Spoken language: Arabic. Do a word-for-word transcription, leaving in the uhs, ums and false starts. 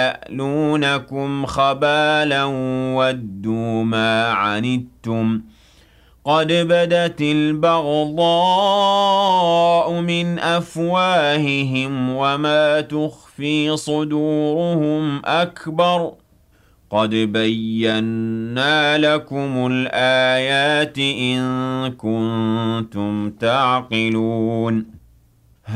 يَأْلُونَكُمْ خَبَالًا وَدُّوا مَا عَنِتُّمْ قَدْ بَدَتِ الْبَغْضَاءُ مِنْ أَفْوَاهِهِمْ وَمَا تُخْفِي صُدُورُهُمْ أَكْبَرُ قَدْ بَيَّنَّا لَكُمُ الْآيَاتِ إِن كُنتُمْ تَعْقِلُونَ